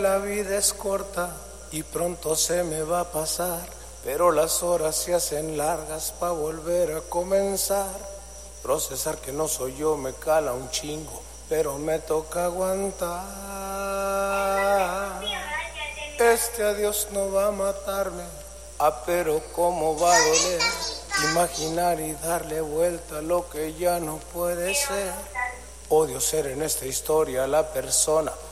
La vida es corta y pronto se me va a pasar, pero las horas se hacen largas pa' volver a comenzar. Procesar que no soy yo me cala un chingo, pero me toca aguantar. Este adiós no va a matarme, pero cómo va a doler. Imaginar y darle vuelta a lo que ya no puede ser. Odio ser en esta historia la persona